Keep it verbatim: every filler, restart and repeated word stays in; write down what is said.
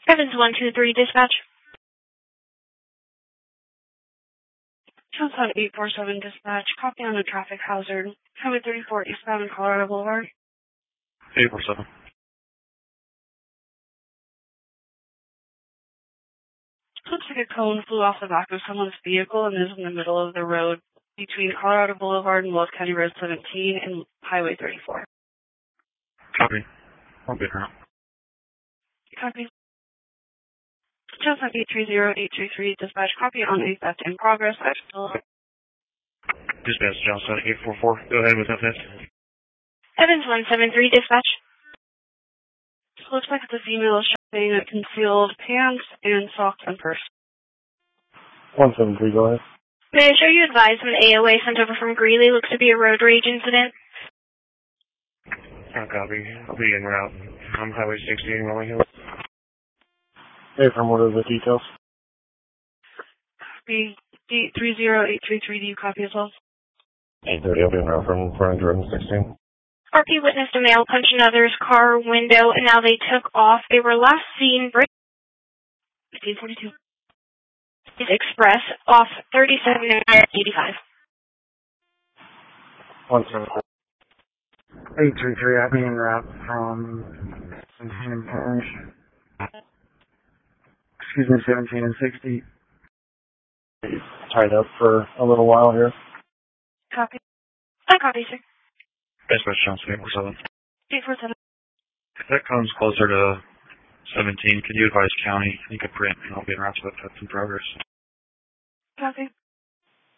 Evans one two three, dispatch. Tucson eight four seven, dispatch. Copy on a traffic hazard. Highway thirty-four, eastbound in Colorado Boulevard. eight four seven. Looks like a cone flew off the back of someone's vehicle and is in the middle of the road between Colorado Boulevard and Wells County Road seventeen and Highway thirty-four. Copy. I'll be around. Copy. Tucson eight three zero eight three three, dispatch. Copy on a theft in progress. Dispatch, Johnson eight four four. Go ahead with that theft. Evans one seven three, dispatch. Looks like the female is shopping at concealed pants and socks and purse. one seven three, go ahead. May I show you advisement A O A sent over from Greeley? Looks to be a road rage incident. I'll copy. I'll be en route. I'm Highway sixteen, Rolling Hills. Hey, from what are the details? Copy. eight three zero eight three three, do you copy as well? eight thirty, I'll be en route from front of Jordan sixteen. R P witnessed a male punch another's car window, and now they took off. They were last seen fifteen forty-two. Express off thirty-seven eighty-five. one seven three. eight three three, I'll be en route from seventeen and Parish. Excuse me, seventeen and sixty. Tied up for a little while here. Copy. I copy, sir. Dispatch, Johnson eight four seven. eight four seven. If that comes closer to seventeen, can you advise county? I think a print, and I'll be en route to that theft in progress. Copy.